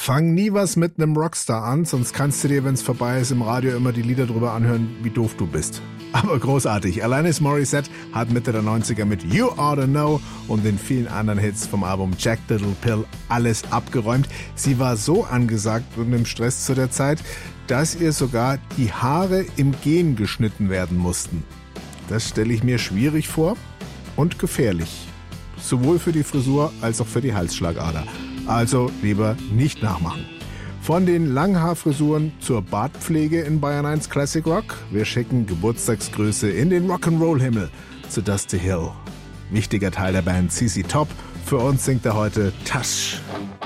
Fang nie was mit einem Rockstar an, sonst kannst du dir, wenn's vorbei ist, im Radio immer die Lieder drüber anhören, wie doof du bist. Aber großartig. Alanis Morissette hat Mitte der 90er mit You Oughta Know und den vielen anderen Hits vom Album Jack Little Pill alles abgeräumt. Sie war so angesagt und im Stress zu der Zeit, dass ihr sogar die Haare im Gehen geschnitten werden mussten. Das stelle ich mir schwierig vor und gefährlich. Sowohl für die Frisur als auch für die Halsschlagader. Also lieber nicht nachmachen. Von den Langhaarfrisuren zur Bartpflege in Bayern 1 Classic Rock. Wir schicken Geburtstagsgrüße in den Rock'n'Roll-Himmel zu Dusty Hill. Wichtiger Teil der Band ZZ Top. Für uns singt er heute Tasch.